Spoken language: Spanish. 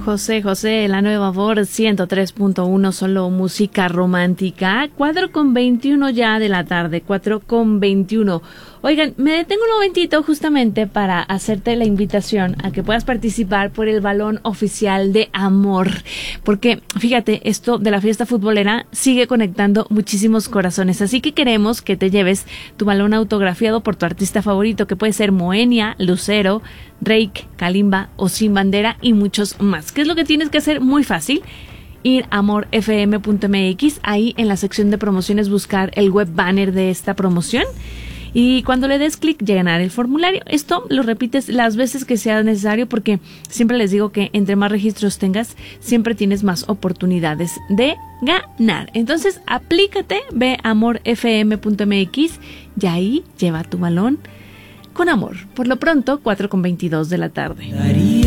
José José, la nueva voz 103.1, solo música romántica. 4:21 ya de la tarde, 4:21. Oigan, me detengo un momentito justamente para hacerte la invitación a que puedas participar por el balón oficial de amor. Porque, fíjate, esto de la fiesta futbolera sigue conectando muchísimos corazones. Así que queremos que te lleves tu balón autografiado por tu artista favorito, que puede ser Moenia, Lucero, Reik, Kalimba o Sin Bandera y muchos más. ¿Qué es lo que tienes que hacer? Muy fácil. Ir a amorfm.mx, ahí en la sección de promociones buscar el web banner de esta promoción. Y cuando le des clic, llenar el formulario. Esto lo repites las veces que sea necesario, porque siempre les digo que entre más registros tengas, siempre tienes más oportunidades de ganar. Entonces, aplícate, ve a amorfm.mx y ahí lleva tu balón con amor. Por lo pronto, 4:22 de la tarde.